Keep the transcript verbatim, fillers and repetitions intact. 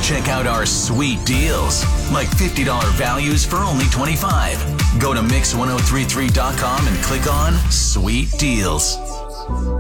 check out our sweet deals, like fifty dollars values for only twenty-five dollars. Go to mix ten thirty-three dot com and click on Sweet Deals.